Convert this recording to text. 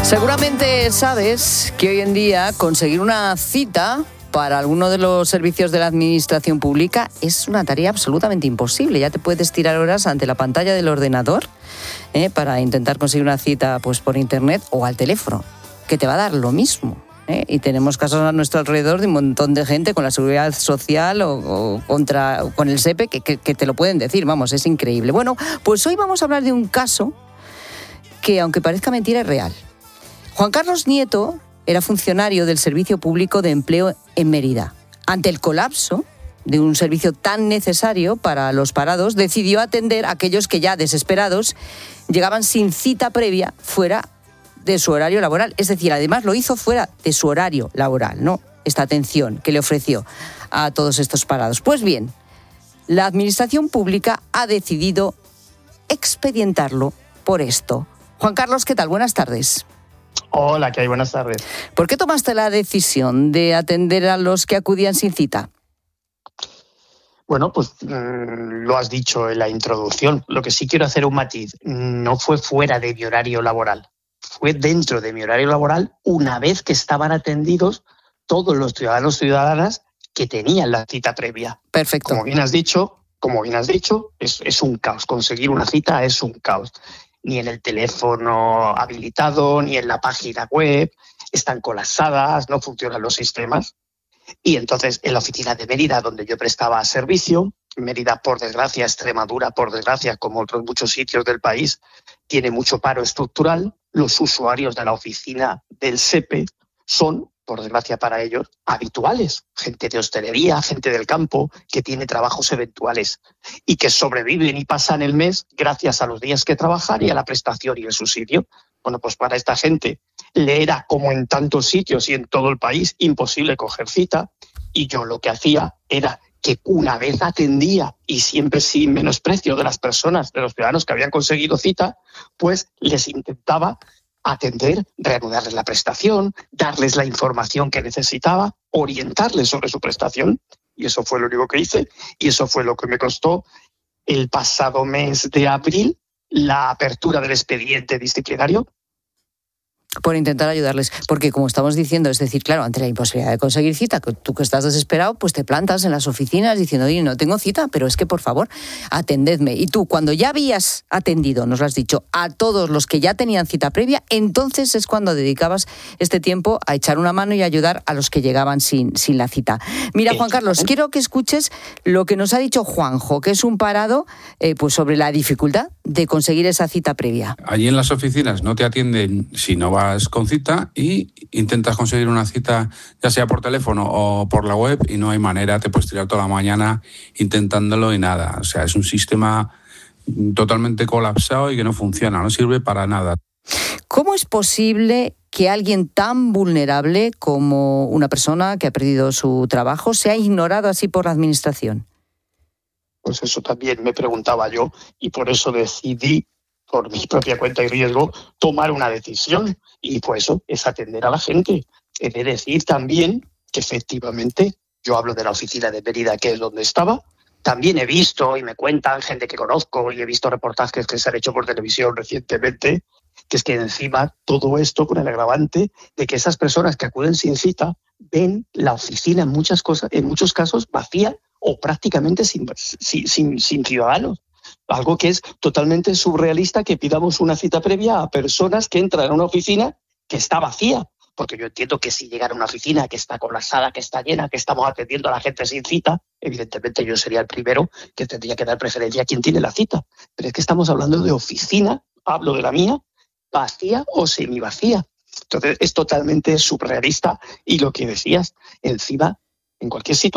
Seguramente sabes que hoy en día conseguir una cita para alguno de los servicios de la administración pública es una tarea absolutamente imposible. Ya te puedes tirar horas ante la pantalla del ordenador para intentar conseguir una cita pues, por internet o al teléfono, que te va a dar lo mismo. Y tenemos casos a nuestro alrededor de un montón de gente con la seguridad social o con el SEPE que te lo pueden decir. Vamos, es increíble. Bueno, pues hoy vamos a hablar de un caso que, aunque parezca mentira, es real. Juan Carlos Nieto era funcionario del Servicio Público de Empleo en Mérida. Ante el colapso de un servicio tan necesario para los parados, decidió atender a aquellos que ya desesperados llegaban sin cita previa fuera de su horario laboral. Es decir, además lo hizo fuera de su horario laboral, ¿no? Esta atención que le ofreció a todos estos parados. Pues bien, la Administración Pública ha decidido expedientarlo por esto. Juan Carlos, ¿qué tal? Buenas tardes. Hola, ¿qué hay? Buenas tardes. ¿Por qué tomaste la decisión de atender a los que acudían sin cita? Bueno, pues lo has dicho en la introducción. Lo que sí quiero hacer un matiz. No fue fuera de mi horario laboral. Fue dentro de mi horario laboral una vez que estaban atendidos todos los ciudadanos y ciudadanas que tenían la cita previa. Perfecto. Como bien has dicho, es un caos. Conseguir una cita es un caos. Ni en el teléfono habilitado, ni en la página web, están colapsadas, no funcionan los sistemas. Y entonces, en la oficina de Mérida, donde yo prestaba servicio, Mérida, por desgracia, Extremadura, por desgracia, como otros muchos sitios del país, tiene mucho paro estructural. Los usuarios de la oficina del SEPE son, por desgracia para ellos, habituales. Gente de hostelería, gente del campo, que tiene trabajos eventuales y que sobreviven y pasan el mes gracias a los días que trabajan y a la prestación y el subsidio. Bueno, pues para esta gente le era, como en tantos sitios y en todo el país, imposible coger cita, y yo lo que hacía era que una vez atendía, y siempre sin menosprecio de las personas, de los ciudadanos que habían conseguido cita, pues les intentaba atender, reanudarles la prestación, darles la información que necesitaba, orientarles sobre su prestación, y eso fue lo único que hice, y eso fue lo que me costó el pasado mes de abril la apertura del expediente disciplinario. Por intentar ayudarles, porque como estamos diciendo, es decir, claro, ante la imposibilidad de conseguir cita, tú que estás desesperado, pues te plantas en las oficinas diciendo, oye, no tengo cita, pero es que por favor, atendedme. Y tú, cuando ya habías atendido, nos lo has dicho, a todos los que ya tenían cita previa, entonces es cuando dedicabas este tiempo a echar una mano y ayudar a los que llegaban sin la cita. Mira, Juan Carlos, quiero que escuches lo que nos ha dicho Juanjo, que es un parado pues sobre la dificultad de conseguir esa cita previa. Allí en las oficinas no te atienden si no vas con cita y intentas conseguir una cita ya sea por teléfono o por la web y no hay manera, te puedes tirar toda la mañana intentándolo y nada. O sea, es un sistema totalmente colapsado y que no funciona, no sirve para nada. ¿Cómo es posible que alguien tan vulnerable como una persona que ha perdido su trabajo sea ignorado así por la administración? Pues eso también me preguntaba yo, y por eso decidí, por mi propia cuenta y riesgo, tomar una decisión. Y pues eso es atender a la gente. He de decir también que efectivamente yo hablo de la oficina de Mérida, que es donde estaba. También he visto, y me cuentan gente que conozco, y he visto reportajes que se han hecho por televisión recientemente, que es que encima todo esto con el agravante de que esas personas que acuden sin cita ven la oficina en muchos casos vacía o prácticamente sin ciudadanos. Algo que es totalmente surrealista, que pidamos una cita previa a personas que entran a una oficina que está vacía. Porque yo entiendo que si llegara a una oficina que está colapsada, que está llena, que estamos atendiendo a la gente sin cita, evidentemente yo sería el primero que tendría que dar preferencia a quien tiene la cita. Pero es que estamos hablando de oficina, hablo de la mía, vacía o semivacía. Entonces es totalmente surrealista, y lo que decías, encima, en cualquier sitio